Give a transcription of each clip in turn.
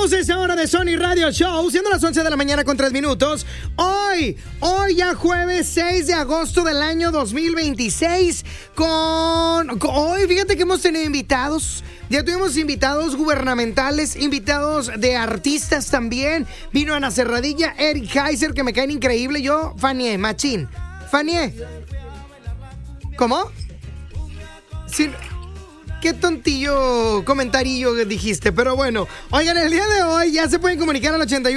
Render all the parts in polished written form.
Iniciamos esta hora de Sony Radio Show, siendo las 11 de la mañana con 3 minutos. Hoy ya jueves 6 de agosto del año 2026. Hoy, fíjate que hemos tenido invitados. Ya tuvimos invitados gubernamentales, invitados de artistas también. Vino Ana Serradilla, Eric Heiser, que me caen increíble. Yo, Fanie, machín. Fanie. ¿Cómo? Sí. Qué tontillo comentarillo dijiste, pero bueno. Oigan, el día de hoy ya se pueden comunicar al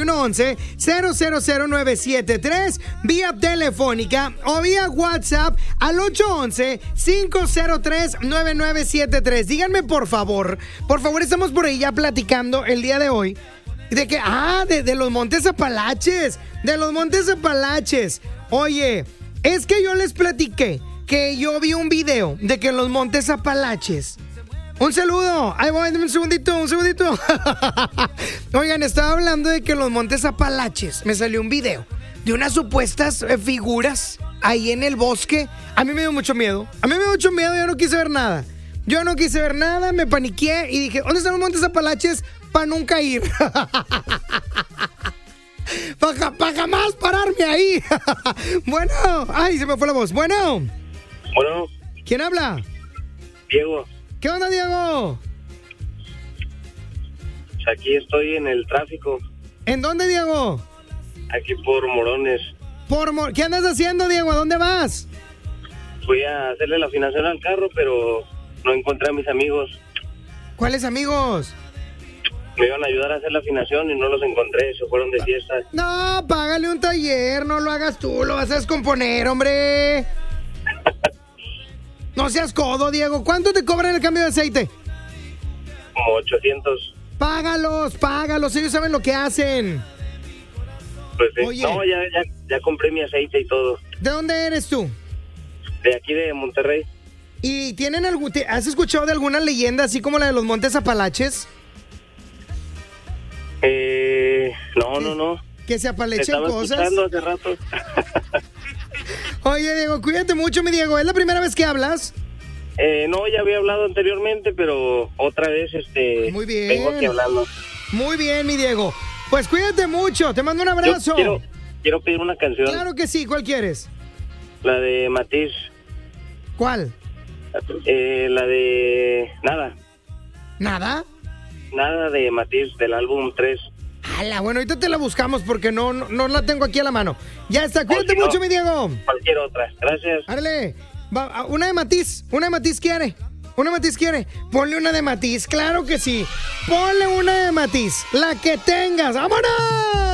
8111-000973 vía telefónica o vía WhatsApp al 811-503-9973. Díganme, por favor, estamos por ahí ya platicando el día de hoy de que, de los Montes Apalaches, Oye, es que yo les platiqué que yo vi un video de que en los Montes Apalaches... Un saludo, ahí voy, un segundito. Oigan, estaba hablando de que en los Montes Apalaches me salió un video de unas supuestas figuras ahí en el bosque. A mí me dio mucho miedo, yo no quise ver nada. Me paniqué y dije, ¿dónde están los Montes Apalaches? Para nunca ir. Para jamás pararme ahí. Bueno, se me fue la voz. Bueno. ¿Quién habla? Diego. ¿Qué onda, Diego? Aquí estoy en el tráfico. ¿En dónde, Diego? Aquí por Morones. ¿Qué andas haciendo, Diego? ¿A dónde vas? Fui a hacerle la afinación al carro, pero no encontré a mis amigos. ¿Cuáles amigos? Me iban a ayudar a hacer la afinación y no los encontré, se fueron de fiesta. No, págale un taller, no lo hagas tú, lo vas a descomponer, hombre. No seas codo, Diego. ¿Cuánto te cobran el cambio de aceite? Como 800. Págalos, ellos saben lo que hacen. Pues sí. Oye. No, ya compré mi aceite y todo. ¿De dónde eres tú? De aquí de Monterrey. ¿Y tienen has escuchado de alguna leyenda así como la de los Montes Apalaches? No. Que se apalechen cosas. Estaba escuchando hace rato. Oye, Diego, cuídate mucho, mi Diego. ¿Es la primera vez que hablas? No, ya había hablado anteriormente, pero otra vez Muy bien. vengo aquí hablando. Muy bien, mi Diego. Pues cuídate mucho, te mando un abrazo. Quiero pedir una canción. Claro que sí, ¿cuál quieres? La de Matiz. ¿Cuál? La de Nada. ¿Nada? Nada de Matiz, del álbum 3. Bueno, ahorita te la buscamos porque no la tengo aquí a la mano. Ya está, cuídate mucho, mi Diego. Cualquier otra, gracias. Árale, una de Matiz quiere. Ponle una de Matiz, claro que sí. Ponle una de Matiz, la que tengas. ¡Vámonos!